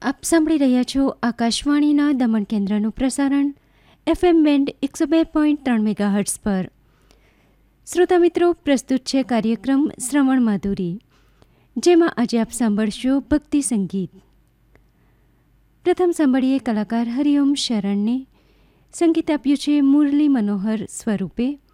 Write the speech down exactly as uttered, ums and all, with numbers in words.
આપ સાંભળી રહ્યા છો આકાશવાણીના દમણ કેન્દ્રનું પ્રસારણ એફએમ બેન્ડ એકસો બે પોઈન્ટ ત્રણ મેગાહર્ટ્ઝ પર. શ્રોતા મિત્રો, પ્રસ્તુત છે કાર્યક્રમ શ્રવણ માધુરી, જેમાં આજે આપ સાંભળશો ભક્તિ સંગીત. પ્રથમ સાંભળીએ કલાકાર હરિઓમ શરણને. સંગીત આપ્યું છે મુરલી મનોહર સ્વરૂપે.